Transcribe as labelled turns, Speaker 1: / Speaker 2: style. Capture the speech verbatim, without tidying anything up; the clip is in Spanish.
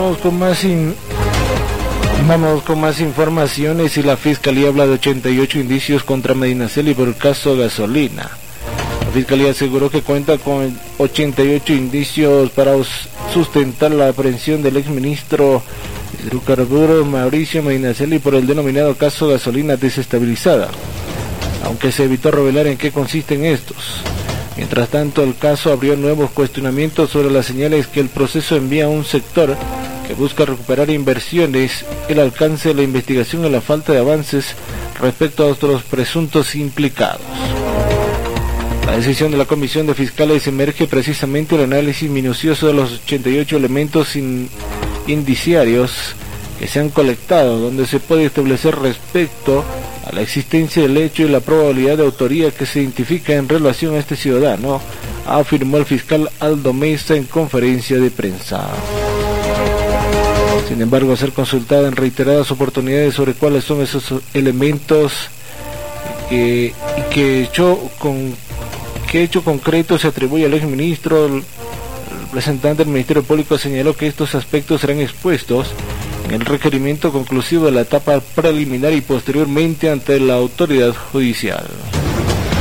Speaker 1: Vamos con más in... Vamos con más informaciones. Y la Fiscalía habla de ochenta y ocho indicios contra Medinaceli por el caso gasolina. La Fiscalía aseguró que cuenta con ochenta y ocho indicios para sustentar la aprehensión del exministro de Hidrocarburos Mauricio Medinaceli por el denominado caso gasolina desestabilizada, aunque se evitó revelar en qué consisten estos. Mientras tanto, el caso abrió nuevos cuestionamientos sobre las señales que el proceso envía a un sector que busca recuperar inversiones, el alcance de la investigación y la falta de avances respecto a otros presuntos implicados. La decisión de la Comisión de Fiscales emerge precisamente el análisis minucioso de los ochenta y ocho elementos in, indiciarios que se han colectado, donde se puede establecer respecto a la existencia del hecho y la probabilidad de autoría que se identifica en relación a este ciudadano, afirmó el fiscal Aldo Mesa en conferencia de prensa. Sin embargo, a ser consultada en reiteradas oportunidades sobre cuáles son esos elementos que, y que hecho con qué hecho concreto se atribuye al exministro, el representante del Ministerio Público señaló que estos aspectos serán expuestos en el requerimiento conclusivo de la etapa preliminar y posteriormente ante la autoridad judicial.